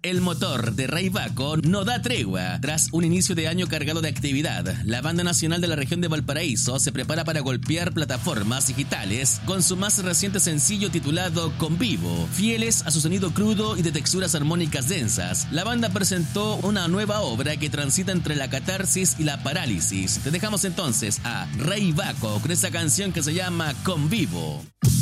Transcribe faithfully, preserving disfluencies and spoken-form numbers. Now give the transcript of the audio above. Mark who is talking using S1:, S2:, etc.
S1: El motor de Rey Baco no da tregua. Tras un inicio de año cargado de actividad, la banda nacional de la región de Valparaíso se prepara para golpear plataformas digitales con su más reciente sencillo titulado Convivo. Fieles a su sonido crudo y de texturas armónicas densas, la banda presentó una nueva obra que transita entre la catarsis y la parálisis. Te dejamos entonces a Rey Baco con esa canción que se llama Convivo.